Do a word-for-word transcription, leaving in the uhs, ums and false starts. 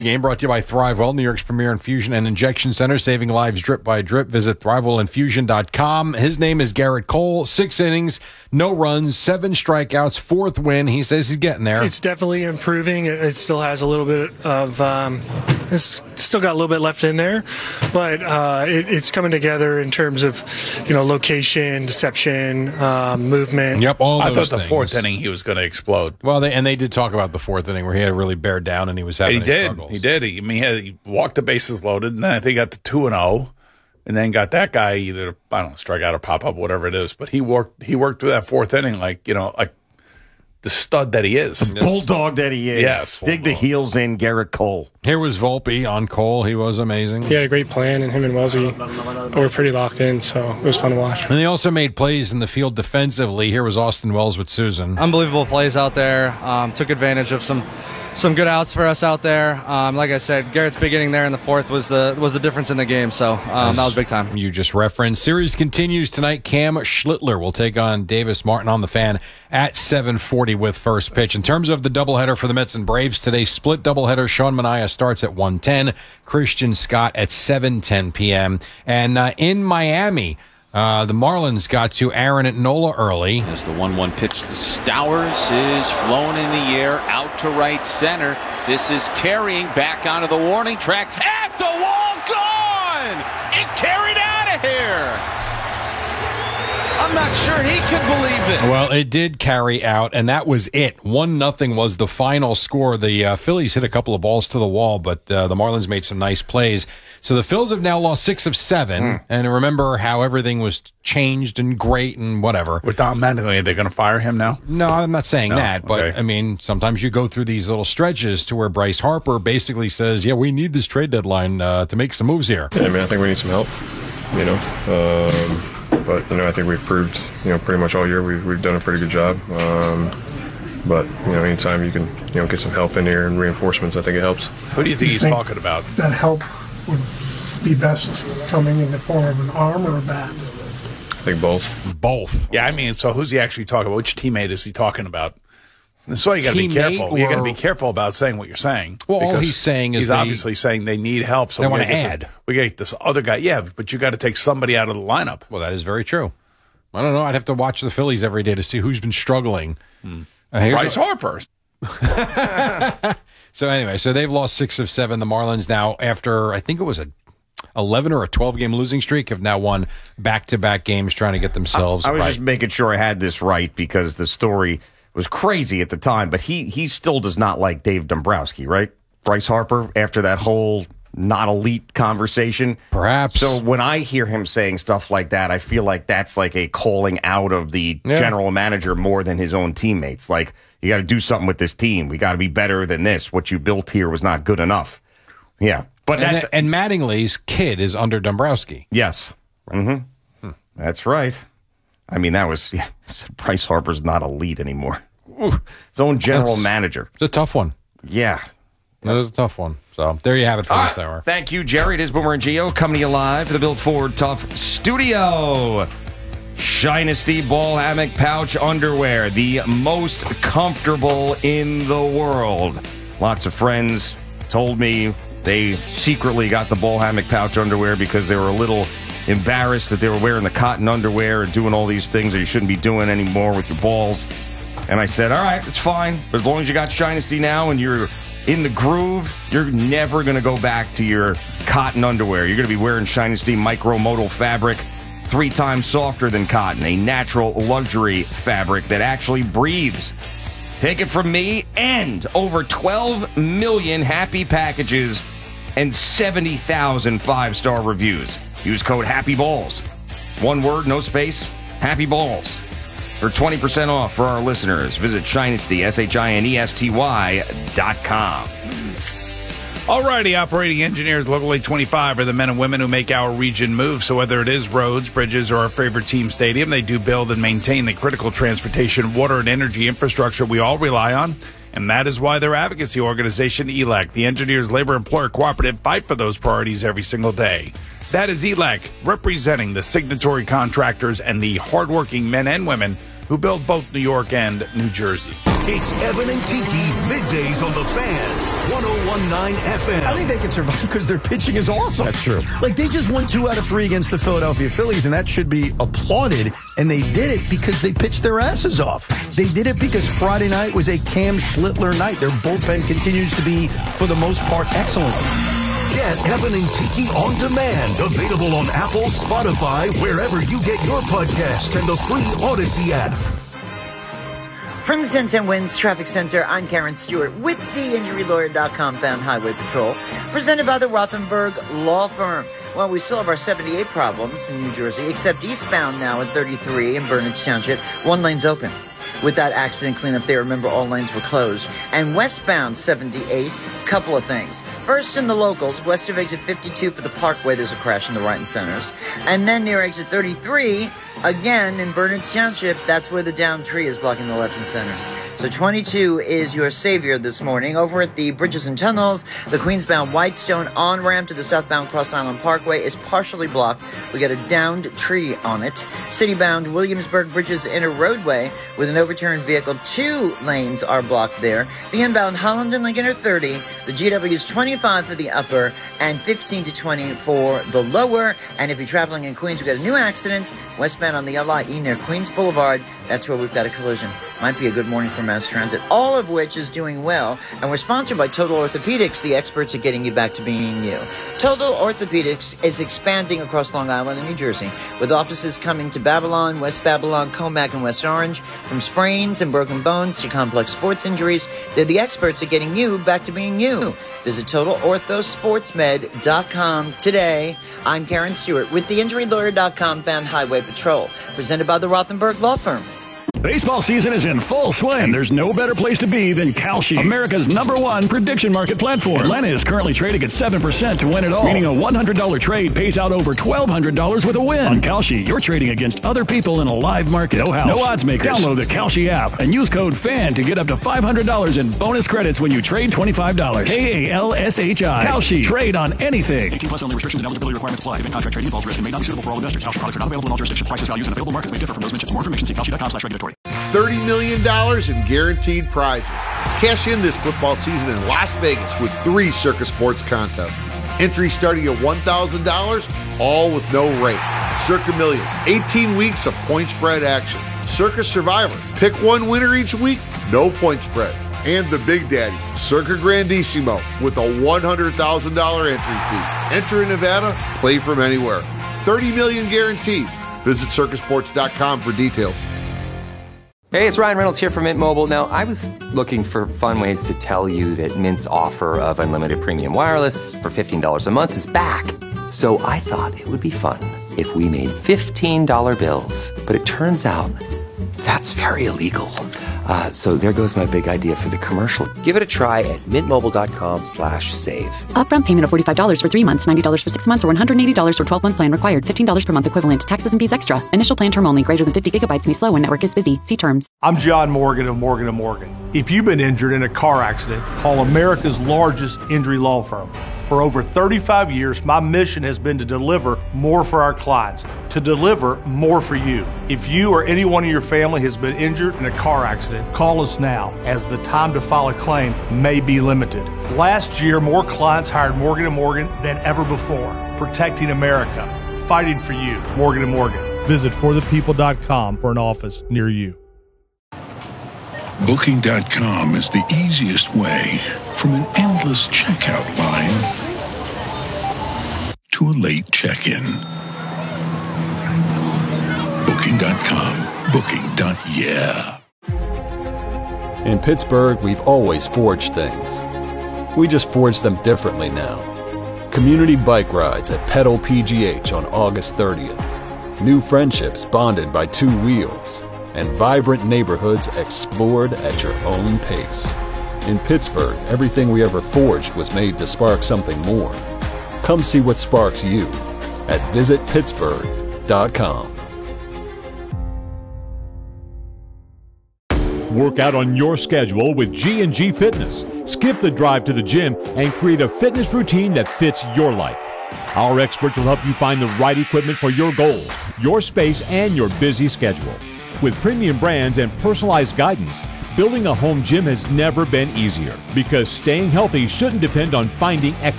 Game brought to you by ThriveWell, New York's premier infusion and injection center, saving lives drip by drip. Visit thrive well infusion dot com. His name is Garrett Cole. Six innings, no runs, seven strikeouts, fourth win. He says he's getting there. It's definitely improving. It still has a little bit of, um, it's still got a little bit left in there, but uh, it, it's coming together in terms of, you know, location, deception, um, movement. Yep, all I those thought the things. fourth inning he was going to explode. Well, they, and they did talk about the fourth inning where he had to really bear down and he was having he did. struggles. He did. He, I mean, he, had, he walked the bases loaded, and then I think he got to two and zero, and then got that guy either I don't know strike out or pop up, whatever it is. But he worked. He worked through that fourth inning like you know like the stud that he is, the bulldog that he is. Yes, dig the heels in, Garrett Cole. Here was Volpe on Cole. He was amazing. He had a great plan, and him and Wellesley were pretty locked in, so it was fun to watch. And they also made plays in the field defensively. Here was Austin Wells with Susan. Unbelievable plays out there. Um, took advantage of some some good outs for us out there. Um, like I said, Garrett's big inning there in the fourth was the was the difference in the game. So um, that was big time. You just referenced. Series continues tonight. Cam Schlittler will take on Davis Martin on the Fan at seven forty with first pitch. In terms of the doubleheader for the Mets and Braves today, split doubleheader. Sean Manaea starts at one ten. Christian Scott at seven ten p.m. And uh, in Miami, Uh, the Marlins got to Aaron at Nola early. As the one one pitch to Stowers is flown in the air out to right center. This is carrying back onto the warning track. At the wall, gone! It carried out of here! I'm not sure he could believe it. Well, it did carry out, and that was it. One nothing was the final score. The uh, Phillies hit a couple of balls to the wall, but uh, the Marlins made some nice plays. So the Phils have now lost six of seven, mm. and remember how everything was changed and great and whatever. With Don Mattingly, are they going to fire him now? No, I'm not saying no? that, but okay. I mean, sometimes you go through these little stretches to where Bryce Harper basically says, yeah, we need this trade deadline uh, to make some moves here. Yeah, I mean, I think we need some help, you know. Um, but, you know, I think we've proved, you know, pretty much all year we've, we've done a pretty good job. Um, but, you know, anytime you can, you know, get some help in here and reinforcements, I think it helps. Who do you think you he's think talking about? That help would be best coming in the form of an arm or a bat? I think both. Both. Yeah, I mean, so who's he actually talking about? Which teammate is he talking about? So you got to be careful. Or, you got to be careful about saying what you're saying. Well, all he's saying is he's they, obviously saying they need help. So they we want to get add. This, we got this other guy. Yeah, but you got to take somebody out of the lineup. Well, that is very true. I don't know. I'd have to watch the Phillies every day to see who's been struggling. Hmm. Uh, Bryce a- Harper. So anyway, so they've lost six of seven. The Marlins now, after I think it was a eleven or a twelve game losing streak, have now won back to back games trying to get themselves. I, I was right. just making sure I had this right because the story was crazy at the time, but he he still does not like Dave Dombrowski, right? Bryce Harper, after that whole not elite conversation. Perhaps. So when I hear him saying stuff like that, I feel like that's like a calling out of the yeah. general manager more than his own teammates. Like, you got to do something with this team. We got to be better than this. What you built here was not good enough. Yeah. But and, that's, and Mattingly's kid is under Dombrowski. Yes. Mm-hmm. Hmm. That's right. I mean, that was, yeah, Bryce Harper's not elite anymore. Ooh, his own general That's, manager. It's a tough one. Yeah. It was a tough one. So there you have it for All this right. hour. Thank you, Jerry. It is Boomer and Gio coming to you live to the Built Ford Tough Studio. Shinesty Ball Hammock Pouch Underwear, the most comfortable in the world. Lots of friends told me they secretly got the Ball Hammock Pouch Underwear because they were a little embarrassed that they were wearing the cotton underwear and doing all these things that you shouldn't be doing anymore with your balls. And I said, all right, it's fine. But as long as you got Shinesty now and you're in the groove, you're never going to go back to your cotton underwear. You're going to be wearing Shinesty micromodal fabric, three times softer than cotton, a natural luxury fabric that actually breathes. Take it from me, and over twelve million happy packages and seventy thousand five-star reviews. Use code HAPPYBALLS. One word, no space, HAPPYBALLS. For twenty percent off for our listeners, visit Shinesty, S H I N E S T Y dot com. Alrighty, operating engineers, Local eight twenty-five are the men and women who make our region move. So whether it is roads, bridges, or our favorite team stadium, they do build and maintain the critical transportation, water, and energy infrastructure we all rely on. And that is why their advocacy organization, E L E C, the Engineers Labor Employer Cooperative, fight for those priorities every single day. That is E L E C, representing the signatory contractors and the hardworking men and women who build both New York and New Jersey. It's Evan and Tiki, middays on the Fan, one oh one point nine F M. I think they can survive because their pitching is awesome. That's true. Like, they just won two out of three against the Philadelphia Phillies, and that should be applauded. And they did it because they pitched their asses off. They did it because Friday night was a Cam Schlittler night. Their bullpen continues to be, for the most part, excellent. Get Evan and Tiki on demand. Available on Apple, Spotify, wherever you get your podcast, and the free Odyssey app. From the ten ten Winds Traffic Center, I'm Karen Stewart with the Injury Lawyer dot com Fan Highway Patrol, presented by the Rothenberg Law Firm. Well, we still have our seventy-eight problems in New Jersey, except eastbound now at thirty-three in Burnage Township. One lane's open. With that accident cleanup there, remember all lanes were closed. And westbound seventy-eight, couple of things. First, in the locals, west of exit fifty-two for the Parkway, there's a crash in the right and centers. And then near exit thirty-three, again in Burnage Township, that's where the downed tree is blocking the left and centers. So twenty-two is your savior this morning. Over at the Bridges and Tunnels, the Queensbound Whitestone on-ramp to the southbound Cross Island Parkway is partially blocked. We got a downed tree on it. Citybound Williamsburg Bridges Inner Roadway with an overturned vehicle. Two lanes are blocked there. The inbound Holland and Lincoln are thirty. The G W is twenty-five for the upper and fifteen to twenty for the lower. And if you're traveling in Queens, we've got a new accident westbound on the L I E near Queens Boulevard. That's where we've got a collision. Might be a good morning for Mass Transit, all of which is doing well. And we're sponsored by Total Orthopedics, the experts at getting you back to being you. Total Orthopedics is expanding across Long Island and New Jersey, with offices coming to Babylon, West Babylon, Comac, and West Orange. From sprains and broken bones to complex sports injuries, they're the experts at getting you back to being you. Visit Total Ortho Sports Med dot com today. I'm Karen Stewart with the Injury Lawyer dot com Fan Highway Patrol, presented by the Rothenberg Law Firm. Baseball season is in full swing, and there's no better place to be than Kalshi, America's number one prediction market platform. Atlanta is currently trading at seven percent to win it all, meaning a one hundred dollars trade pays out over twelve hundred dollars with a win. On Kalshi, you're trading against other people in a live market. No house, no odds makers. Download the Kalshi app and use code FAN to get up to five hundred dollars in bonus credits when you trade twenty-five dollars. K A L S H I. Kalshi. Trade on anything. eighteen plus only. Restrictions and eligibility requirements apply. Event contract trading involves risk and may not be suitable for all investors. Kalshi products are not available in all jurisdictions. Prices, values, and available markets may differ from those mentioned. For more information, see Kalshi dot com slash regulatory. thirty million dollars in guaranteed prizes. Cash in this football season in Las Vegas with three Circa Sports contests. Entry starting at one thousand dollars, all with no rate. Circa Million, eighteen weeks of point spread action. Circa Survivor, pick one winner each week, no point spread. And the Big Daddy, Circa Grandissimo, with a one hundred thousand dollars entry fee. Enter in Nevada, play from anywhere. thirty million dollars guaranteed. Visit Circa Sports dot com for details. Hey, it's Ryan Reynolds here from Mint Mobile. Now, I was looking for fun ways to tell you that Mint's offer of unlimited premium wireless for fifteen dollars a month is back. So I thought it would be fun if we made fifteen dollar bills. But it turns out that's very illegal. Uh, so there goes my big idea for the commercial. Give it a try at mintmobile.com slash save. Upfront payment of forty-five dollars for three months, ninety dollars for six months, or one hundred eighty dollars for twelve-month plan required. fifteen dollars per month equivalent. Taxes and fees extra. Initial plan term only. Greater than fifty gigabytes may slow when network is busy. See terms. I'm John Morgan of Morgan and Morgan. If you've been injured in a car accident, call America's largest injury law firm. For over thirty-five years, my mission has been to deliver more for our clients, to deliver more for you. If you or anyone in your family has been injured in a car accident, call us now, as the time to file a claim may be limited. Last year, more clients hired Morgan and Morgan than ever before, protecting America, fighting for you. Morgan and Morgan. Visit for the people dot com for an office near you. Booking dot com is the easiest way from an endless checkout line to a late check-in. Booking dot com. Booking. Yeah. In Pittsburgh, we've always forged things. We just forge them differently now. Community bike rides at Pedal P G H on August thirtieth. New friendships bonded by two wheels. And vibrant neighborhoods explored at your own pace. In Pittsburgh, everything we ever forged was made to spark something more. Come see what sparks you at visit pittsburgh dot com. Work out on your schedule with G and G Fitness. Skip the drive to the gym and create a fitness routine that fits your life. Our experts will help you find the right equipment for your goals, your space, and your busy schedule. With premium brands and personalized guidance, Building a home gym has never been easier because staying healthy shouldn't depend on finding extra